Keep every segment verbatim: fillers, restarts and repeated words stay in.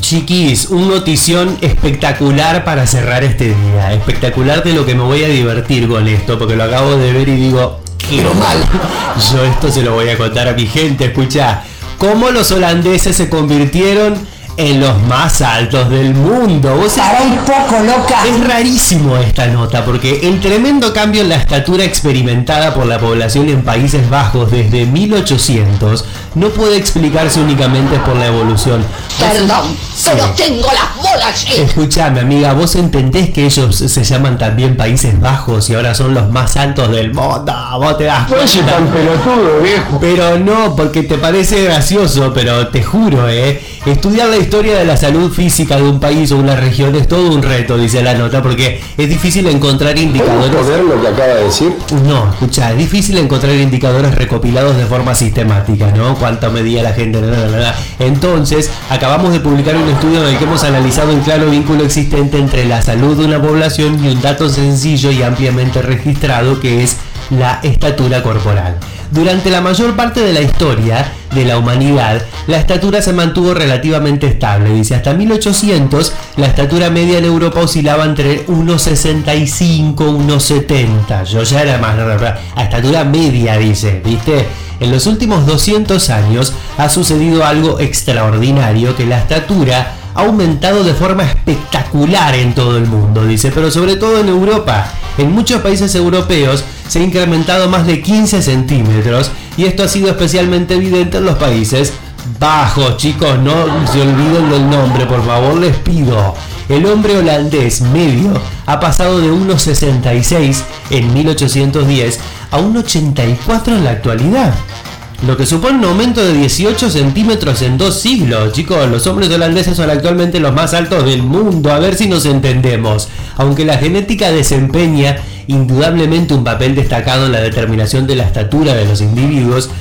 Chiquis, un notición espectacular para cerrar este día. Espectacular de lo que me voy a divertir con esto, porque lo acabo de ver y digo, qué mal. Yo esto se lo voy a contar a mi gente. Escuchá, cómo los holandeses se convirtieron en los más altos del mundo. ¿Vos Para un poco loca. Es rarísimo esta nota, porque el tremendo cambio en la estatura experimentada por la población en Países Bajos desde mil ochocientos no puede explicarse únicamente por la evolución. Perdón, Sí. pero tengo las bolas. eh. Escuchame, amiga, ¿vos entendés que ellos se llaman también Países Bajos y ahora son los más altos del mundo? ¿Vos te das No soy tan pelotudo, viejo. Pero no, porque te parece gracioso, pero te juro, ¿eh? Estudiar la historia de la salud física de un país o una región es todo un reto, dice la nota, porque es difícil encontrar indicadores... ¿Puedes poner lo que acaba de decir? No, escucha, es difícil encontrar indicadores recopilados de forma sistemática, ¿no? Cuánto medía la gente, bla, bla, bla. Entonces, acabamos de publicar un estudio en el que hemos analizado el claro vínculo existente entre la salud de una población y un dato sencillo y ampliamente registrado que es la estatura corporal. Durante la mayor parte de la historia de la humanidad, la estatura se mantuvo relativamente estable. Dice, hasta mil ochocientos, la estatura media en Europa oscilaba entre uno sesenta y cinco, uno setenta. Yo ya era más... La estatura media, dice, ¿viste? En los últimos doscientos años ha sucedido algo extraordinario, que la estatura ha aumentado de forma espectacular en todo el mundo, dice, pero sobre todo en Europa. En muchos países europeos se ha incrementado más de quince centímetros y esto ha sido especialmente evidente en los Países Bajos. Chicos, no se olviden del nombre, por favor, les pido. El hombre holandés medio ha pasado de uno sesenta y seis en mil ochocientos diez a uno ochenta y cuatro en la actualidad, lo que supone un aumento de dieciocho centímetros en dos siglos. Chicos, los hombres holandeses son actualmente los más altos del mundo. A ver si nos entendemos. Aunque la genética desempeña indudablemente un papel destacado en la determinación de la estatura de los individuos,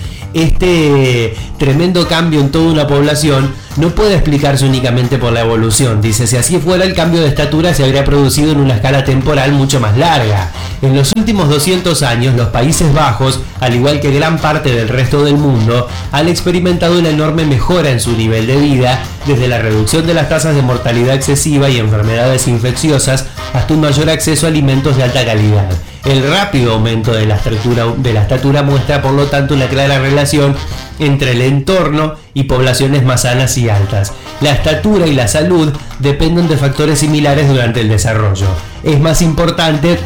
este tremendo cambio en toda una población no puede explicarse únicamente por la evolución. Dice, si así fuera, el cambio de estatura se habría producido en una escala temporal mucho más larga. En los últimos doscientos años, los Países Bajos, al igual que gran parte del resto del mundo, han experimentado una enorme mejora en su nivel de vida, desde la reducción de las tasas de mortalidad excesiva y enfermedades infecciosas hasta un mayor acceso a alimentos de alta calidad. El rápido aumento de la estatura, de la estatura muestra, por lo tanto, una clara relación entre el entorno y poblaciones más sanas y altas. La estatura y la salud dependen de factores similares durante el desarrollo. Es más importante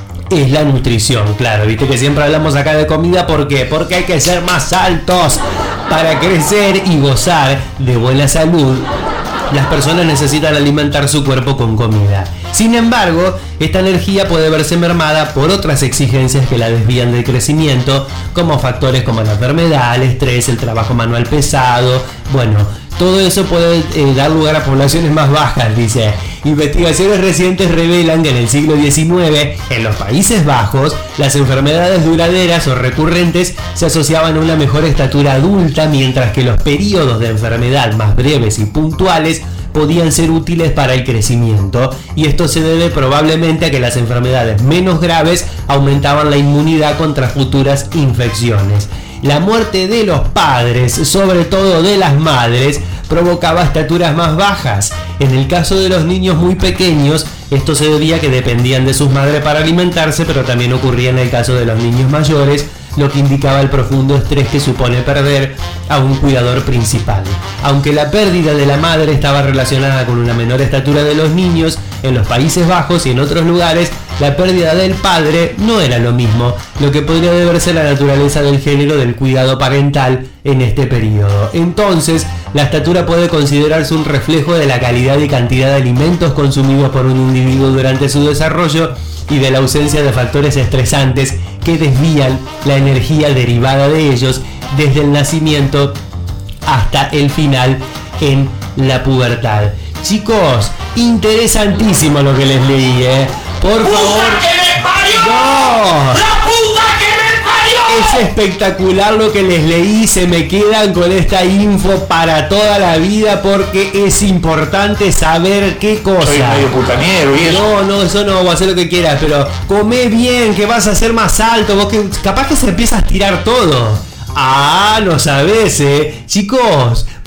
es la nutrición, claro, viste que siempre hablamos acá de comida. ¿Por qué? Porque hay que ser más altos para crecer y gozar de buena salud. Las personas necesitan alimentar su cuerpo con comida. Sin embargo, esta energía puede verse mermada por otras exigencias que la desvían del crecimiento, como factores como la enfermedad, el estrés, el trabajo manual pesado. Bueno, todo eso puede eh, dar lugar a poblaciones más bajas, dice. Investigaciones recientes revelan que en el siglo diecinueve, en los Países Bajos, las enfermedades duraderas o recurrentes se asociaban a una mejor estatura adulta, mientras que los periodos de enfermedad más breves y puntuales podían ser útiles para el crecimiento, y esto se debe probablemente a que las enfermedades menos graves aumentaban la inmunidad contra futuras infecciones. La muerte de los padres, sobre todo de las madres, provocaba estaturas más bajas. En el caso de los niños muy pequeños, esto se debía a que dependían de sus madres para alimentarse, pero también ocurría en el caso de los niños mayores, lo que indicaba el profundo estrés que supone perder a un cuidador principal. Aunque la pérdida de la madre estaba relacionada con una menor estatura de los niños, en los Países Bajos y en otros lugares, la pérdida del padre no era lo mismo, lo que podría deberse a la naturaleza del género del cuidado parental en este periodo. Entonces, la estatura puede considerarse un reflejo de la calidad y cantidad de alimentos consumidos por un individuo durante su desarrollo y de la ausencia de factores estresantes que desvían la energía derivada de ellos desde el nacimiento hasta el final en la pubertad. Chicos, interesantísimo lo que les leí, ¿eh? Por favor. ¡Puta que me parió! ¡No! ¡La puta que me parió! Es espectacular lo que les leí, se me quedan con esta info para toda la vida porque es importante saber qué cosa. Soy medio putaniero y eso. No, no, eso no, vos hacer lo que quieras, pero comé bien, que vas a ser más alto, vos que capaz que se empieza a estirar todo. Ah, no sabés, eh. Chicos,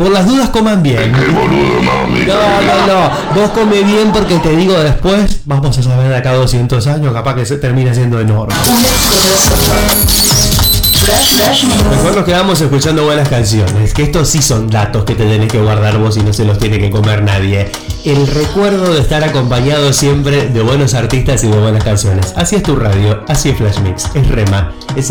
Por las dudas coman bien. No, no, no. Vos come bien porque te digo después, vamos a saber de acá a doscientos años, capaz que se termina siendo enorme. Mejor nos quedamos escuchando buenas canciones, que estos sí son datos que te tenés que guardar vos y no se los tiene que comer nadie. El recuerdo de estar acompañado siempre de buenos artistas y de buenas canciones. Así es tu radio, así es Flash Mix, es Rema, es